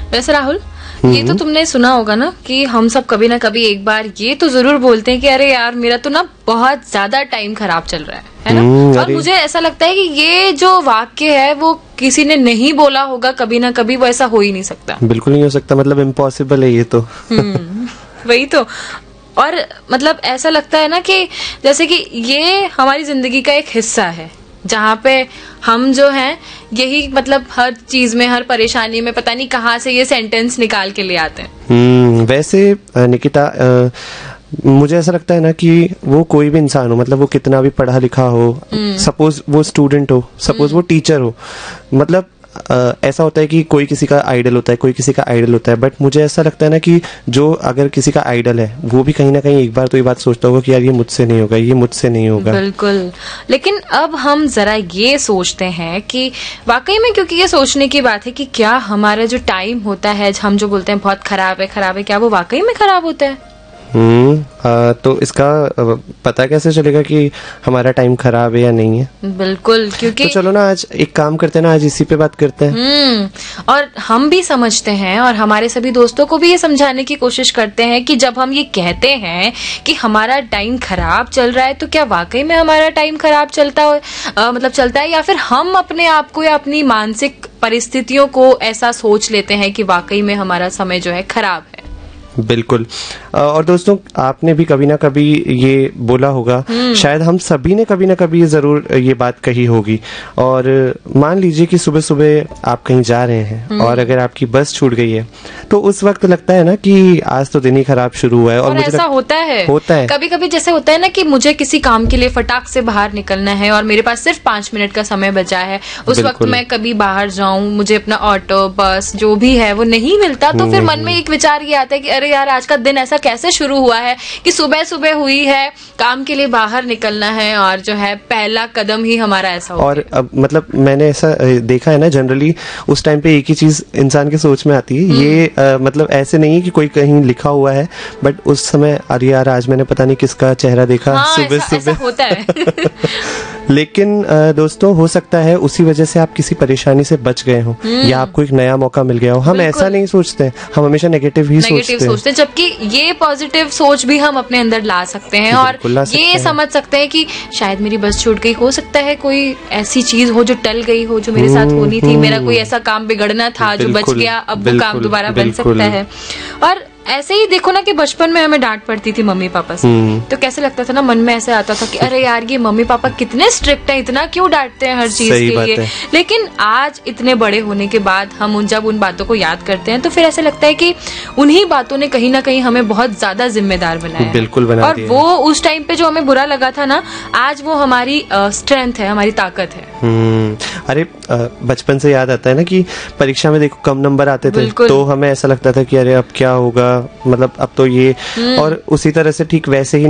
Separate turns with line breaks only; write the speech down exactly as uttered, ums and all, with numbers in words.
वैसे राहुल, ये तो तुमने सुना होगा ना कि हम सब कभी ना कभी एक बार ये तो जरूर बोलते हैं कि अरे यार मेरा तो ना बहुत ज्यादा टाइम खराब चल रहा है, है ना। और मुझे ऐसा लगता है कि ये जो वाक्य है वो किसी ने नहीं बोला होगा कभी ना कभी, वो ऐसा हो ही नहीं सकता।
बिल्कुल नहीं हो सकता, मतलब इम्पॉसिबल है ये तो।
वही तो। और मतलब ऐसा लगता है ना कि जैसे कि ये हमारी जिंदगी का एक हिस्सा है जहाँ पे हम जो हैं यही मतलब हर चीज में, हर परेशानी में पता नहीं कहाँ से ये सेंटेंस निकाल के ले आते हैं।
हम्म वैसे निकिता, आ, मुझे ऐसा लगता है ना कि वो कोई भी इंसान हो, मतलब वो कितना भी पढ़ा लिखा हो, सपोज वो स्टूडेंट हो, सपोज वो टीचर हो, मतलब Uh, ऐसा होता है कि कोई किसी का आइडल होता है, कोई किसी का आइडल होता है, बट मुझे ऐसा लगता है ना कि जो अगर किसी का आइडल है वो भी कहीं ना कहीं एक बार तो ये बात सोचता होगा कि यार ये मुझसे नहीं होगा, ये मुझसे नहीं होगा।
बिल्कुल। लेकिन अब हम जरा ये सोचते हैं कि वाकई में, क्योंकि ये सोचने की बात है कि क्या हमारा जो टाइम होता है, हम जो बोलते हैं बहुत खराब है खराब है, क्या वो वाकई में खराब होता है?
हम्म तो इसका पता कैसे चलेगा कि हमारा टाइम खराब है या नहीं है?
बिल्कुल, क्योंकि
तो चलो ना आज एक काम करते हैं ना, आज इसी पे बात करते हैं।
हम्म और हम भी समझते हैं और हमारे सभी दोस्तों को भी ये समझाने की कोशिश करते हैं कि जब हम ये कहते हैं कि हमारा टाइम खराब चल रहा है तो क्या वाकई में हमारा टाइम खराब चलता है, आ, मतलब चलता है, या फिर हम अपने आप को या अपनी मानसिक परिस्थितियों को ऐसा सोच लेते हैं कि वाकई में हमारा समय जो है खराब है।
बिल्कुल। और दोस्तों, आपने भी कभी ना कभी ये बोला होगा, शायद हम सभी ने कभी ना कभी जरूर ये बात कही होगी। और मान लीजिए कि सुबह सुबह आप कहीं जा रहे हैं और अगर आपकी बस छूट गई है तो उस वक्त लगता है ना कि आज तो दिन ही खराब शुरू हुआ है। और,
और
मुझे
ऐसा लग... होता है
होता है
कभी कभी, जैसे होता है ना कि मुझे किसी काम के लिए फटाक से बाहर निकलना है और मेरे पास सिर्फ पांच मिनट का समय बचा है, उस वक्त मैं कभी बाहर जाऊं, मुझे अपना ऑटो बस जो भी है वो नहीं मिलता, तो फिर मन में एक विचार ये आता है कि अरे यार आज का दिन ऐसा कैसे शुरू हुआ है कि सुबह सुबह हुई है, काम के लिए बाहर निकलना है और जो है पहला कदम ही हमारा ऐसा हो।
और अब मतलब मैंने ऐसा देखा है ना, जनरली उस टाइम पे एक ही चीज इंसान के सोच में आती है, ये आ, मतलब ऐसे नहीं है कि कोई कहीं लिखा हुआ है, बट उस समय अरे यार आज मैंने पता नहीं किसका चेहरा देखा। हाँ, सुबह
ऐसा,
सुबह
ऐसा होता है।
लेकिन दोस्तों, हो सकता है उसी वजह से आप किसी परेशानी से बच गए हो या आपको एक नया मौका मिल गया हो। हम ऐसा नहीं सोचते, हम हमेशा नेगेटिव ही
नेगेटिव सोचते हैं, जबकि ये पॉजिटिव सोच भी हम अपने अंदर ला सकते हैं और ये समझ सकते हैं कि शायद मेरी बस छूट गई, हो सकता है कोई ऐसी चीज हो जो टल गई हो, जो मेरे साथ होनी थी, मेरा कोई ऐसा काम बिगड़ना था जो बच गया, अब वो काम दोबारा बन सकता है। और ऐसे ही देखो ना कि बचपन में हमें डांट पड़ती थी मम्मी पापा से, तो कैसे लगता था ना, मन में ऐसे आता था कि अरे यार ये मम्मी पापा कितने स्ट्रिक्ट हैं, इतना क्यों डांटते हैं हर चीज के लिए। लेकिन आज इतने बड़े होने के बाद हम उन जब उन बातों को याद करते हैं तो फिर ऐसे लगता है कि उन्हीं बातों ने कहीं ना कहीं हमें बहुत ज्यादा जिम्मेदार बनाया।
बिल्कुल बना
और वो उस टाइम पे जो हमें बुरा लगा था ना, आज वो हमारी स्ट्रेंथ है, हमारी ताकत है।
अरे बचपन से याद आता है ना कि परीक्षा में देखो कम नंबर आते थे तो हमें ऐसा लगता था कि अरे अब क्या होगा, मतलब अब तो ये, और उसी तरह से ठीक वैसे ही